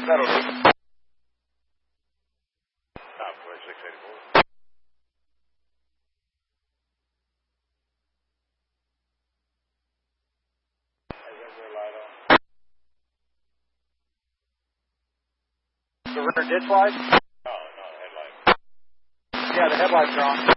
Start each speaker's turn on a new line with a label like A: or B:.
A: That'll do.
B: Stop, 4684.
A: The rear ditch lights?
B: No, headlight.
A: Yeah, the headlights are on.